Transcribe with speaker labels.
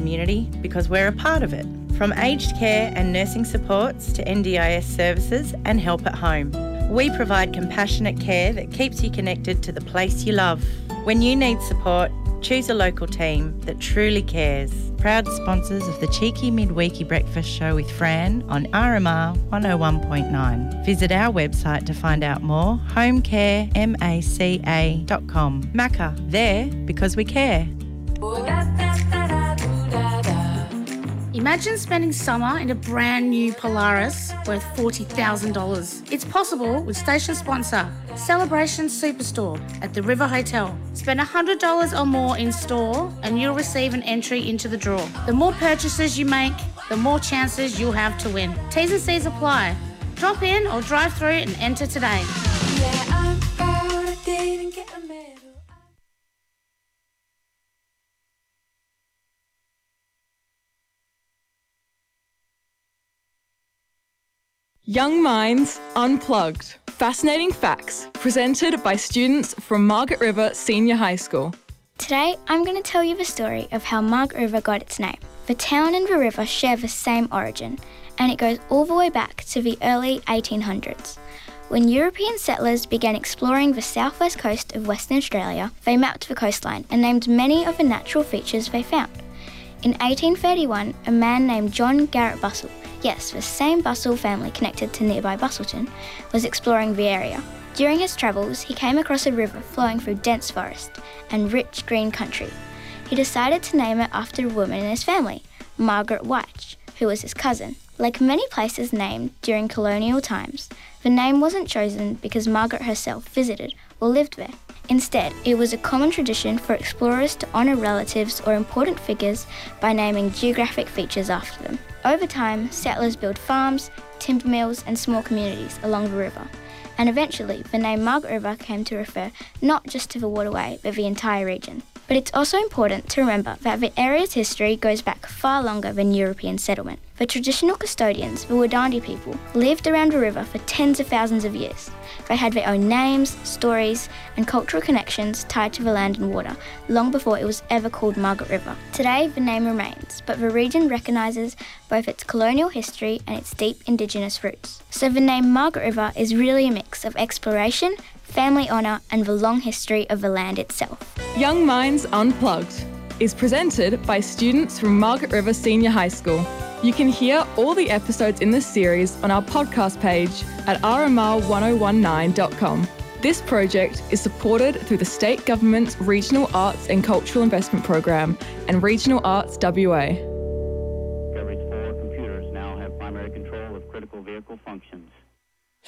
Speaker 1: community because we're a part of it. From aged care and nursing supports to NDIS services and help at home, we provide compassionate care that keeps you connected to the place you love. When you need support, choose a local team that truly cares. Proud sponsors of the Cheeky Midweeky Breakfast Show with Fran on RMR 101.9. Visit our website to find out more, homecaremaca.com. Maca, there because we care.
Speaker 2: Imagine spending summer in a brand new Polaris worth $40,000. It's possible with station sponsor Celebration Superstore at the River Hotel. Spend $100 or more in store and you'll receive an entry into the draw. The more purchases you make, the more chances you'll have to win. T's and C's apply. Drop in or drive through and enter today.
Speaker 3: Yeah, I'm proud I didn't get a medal.
Speaker 4: Young Minds Unplugged. Fascinating facts presented by students from Margaret River Senior High School.
Speaker 5: Today, I'm going to tell you the story of how Margaret River got its name. The town and the river share the same origin, and it goes all the way back to the early 1800s. When European settlers began exploring the southwest coast of Western Australia, they mapped the coastline and named many of the natural features they found. In 1831, a man named John Garrett Bussell, yes, the same Bussell family connected to nearby Busselton, was exploring the area. During his travels, he came across a river flowing through dense forest and rich green country. He decided to name it after a woman in his family, Margaret White, who was his cousin. Like many places named during colonial times, the name wasn't chosen because Margaret herself visited or lived there. Instead, it was a common tradition for explorers to honour relatives or important figures by naming geographic features after them. Over time, settlers built farms, timber mills and small communities along the river, and eventually the name Margaret River came to refer not just to the waterway but the entire region. But it's also important to remember that the area's history goes back far longer than European settlement. The traditional custodians, the Wadandi people, lived around the river for tens of thousands of years. They had their own names, stories, and cultural connections tied to the land and water, long before it was ever called Margaret River. Today, the name remains, but the region recognises both its colonial history and its deep Indigenous roots. So the name Margaret River is really a mix of exploration, family honour, and the long history of the land itself.
Speaker 4: Young Minds Unplugged is presented by students from Margaret River Senior High School. You can hear all the episodes in this series on our podcast page at rmr1019.com. This project is supported through the State Government's Regional Arts and Cultural Investment Program and Regional Arts WA.